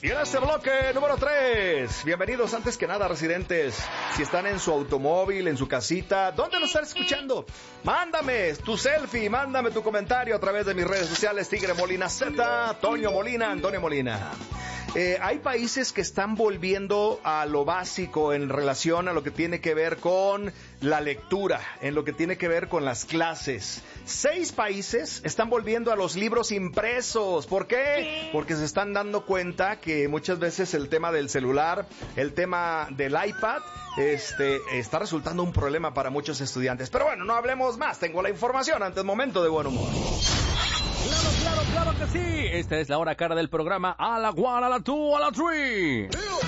Y en este bloque número 3, bienvenidos antes que nada, residentes. Si están en su automóvil, en su casita, ¿dónde nos están escuchando? Mándame tu selfie, mándame tu comentario a través de mis redes sociales, Tigre Molina Z, Toño Molina, Antonio Molina. Hay países que están volviendo a lo básico en relación a lo que tiene que ver con la lectura, en lo que tiene que ver con las clases. 6 países están volviendo a los libros impresos. ¿Por qué? Porque se están dando cuenta que muchas veces el tema del celular, el tema del iPad, está resultando un problema para muchos estudiantes. Pero bueno, no hablemos más. Tengo la información antes momento de buen humor. Claro que sí. Esta es la hora cara del programa. A la one, a la two, a la three.